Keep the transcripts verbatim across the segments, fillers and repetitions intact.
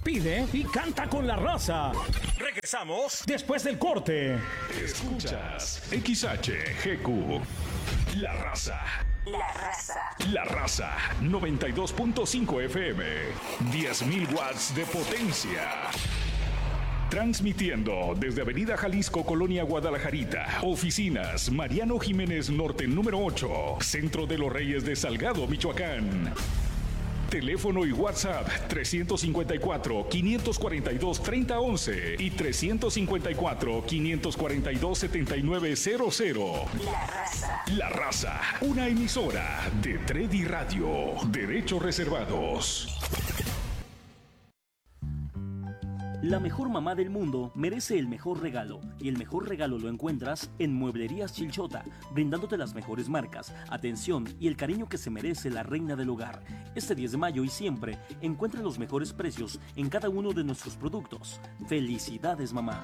Pide y canta con la raza. Regresamos después del corte. Escuchas X H G Q. La raza. La raza. La raza. noventa y dos punto cinco F M. diez mil watts de potencia. Transmitiendo desde Avenida Jalisco, Colonia Guadalajarita. Oficinas Mariano Jiménez Norte número ocho. Centro de los Reyes de Salgado, Michoacán. Teléfono y WhatsApp trescientos cincuenta y cuatro, quinientos cuarenta y dos, treinta once y trescientos cincuenta y cuatro, quinientos cuarenta y dos, setenta y nueve cero cero. La raza. La raza, una emisora de Tredi Radio. Derechos reservados. La mejor mamá del mundo merece el mejor regalo, y el mejor regalo lo encuentras en Mueblerías Chilchota, brindándote las mejores marcas, atención y el cariño que se merece la reina del hogar. Este diez de mayo y siempre, encuentra los mejores precios en cada uno de nuestros productos. ¡Felicidades, mamá!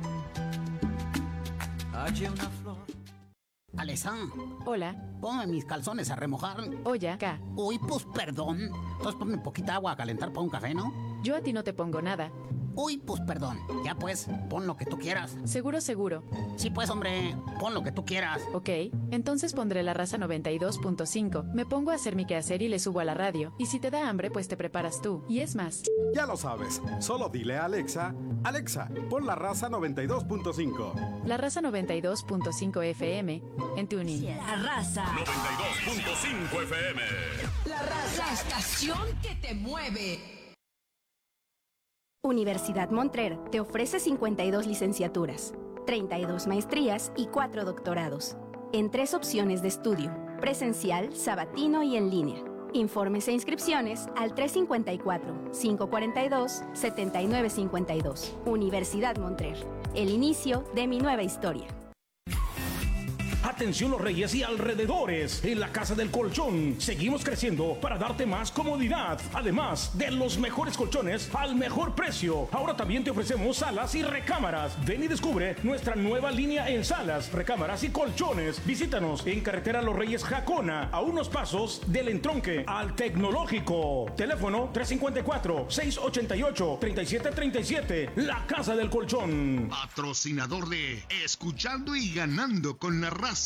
Alesa. Hola. Ponme mis calzones a remojar. Oye, acá. Uy, pues perdón. Entonces ponme poquita agua a calentar para un café, ¿no? Yo a ti no te pongo nada. Uy, pues perdón. Ya pues, pon lo que tú quieras. Seguro, seguro. Sí, pues, hombre, pon lo que tú quieras. Ok, entonces pondré la raza noventa y dos punto cinco. Me pongo a hacer mi quehacer y le subo a la radio. Y si te da hambre, pues te preparas tú. Y es más. Ya lo sabes. Solo dile a Alexa, Alexa, pon la raza noventa y dos punto cinco. La raza noventa y dos punto cinco F M en TuneIn. La raza. noventa y dos punto cinco F M. La raza. La estación que te mueve. Universidad Montrer te ofrece cincuenta y dos licenciaturas, treinta y dos maestrías y cuatro doctorados, en tres opciones de estudio, presencial, sabatino y en línea. Informes e inscripciones al tres cinco cuatro, cinco cuatro dos, siete nueve cinco dos. Universidad Montrer, el inicio de mi nueva historia. Atención los Reyes y alrededores. En la Casa del Colchón seguimos creciendo para darte más comodidad. Además de los mejores colchones al mejor precio. Ahora también te ofrecemos salas y recámaras. Ven y descubre nuestra nueva línea en salas, recámaras y colchones. Visítanos en Carretera Los Reyes Jacona, a unos pasos del entronque al Tecnológico. Teléfono tres cinco cuatro, seis ocho ocho, tres siete tres siete. La Casa del Colchón. Patrocinador de Escuchando y Ganando con la Raza.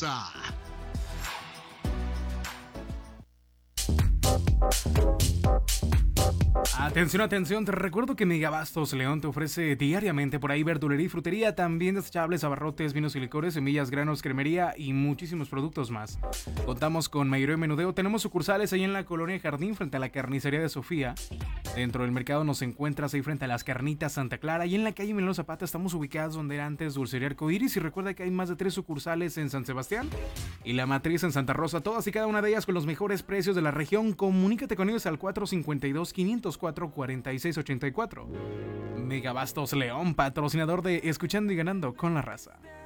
Atención, atención, te recuerdo que Megabastos León te ofrece diariamente por ahí verdulería y frutería, también desechables, abarrotes, vinos y licores, semillas, granos, cremería y muchísimos productos más. Contamos con mayoreo y menudeo, tenemos sucursales ahí en la Colonia Jardín frente a la carnicería de Sofía. Dentro del mercado nos encuentras ahí frente a las Carnitas Santa Clara, y en la calle Emiliano Zapata estamos ubicados donde era antes Dulcería Arcoiris, y recuerda que hay más de tres sucursales en San Sebastián y la matriz en Santa Rosa, todas y cada una de ellas con los mejores precios de la región. Comunícate con ellos al cuatro cinco dos, quinientos cuatro, cuarenta y seis ochenta y cuatro. Megabastos León, patrocinador de Escuchando y Ganando con la Raza.